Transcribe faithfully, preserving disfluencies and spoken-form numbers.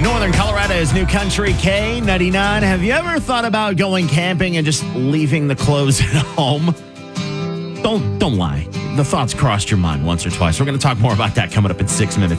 Northern Colorado's New Country K ninety-nine. Have you ever thought about going camping and just leaving the clothes at home? Don't don't lie. The thoughts crossed your mind once or twice. We're going to talk more about that coming up in six minutes.